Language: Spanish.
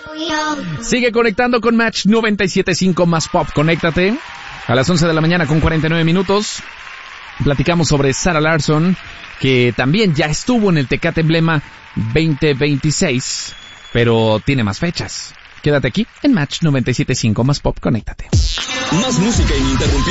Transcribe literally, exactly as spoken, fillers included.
Sigue conectando con Match noventa y siete punto cinco más Pop. Conéctate a las once de la mañana con cuarenta y nueve minutos. Platicamos sobre Sarah Larsson, que también ya estuvo en el Tecate Emblema veinte veintiséis, pero tiene más fechas. Quédate aquí en Match noventa y siete punto cinco más Pop. Conéctate. Más música ininterrumpida.